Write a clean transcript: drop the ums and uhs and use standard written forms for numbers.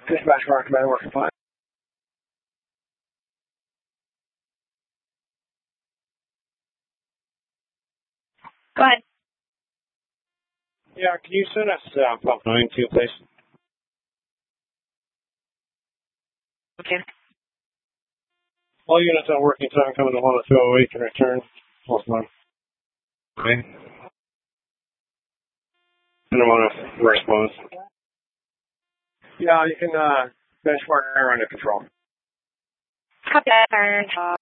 Dispatch Mark Command working fine. Go ahead. Yeah, can you send us pump 92, please? Okay. All units on working time coming to 10208 can return. Hold on. Okay. I don't want to respond. Yeah, you can benchmark air under control. Copy that.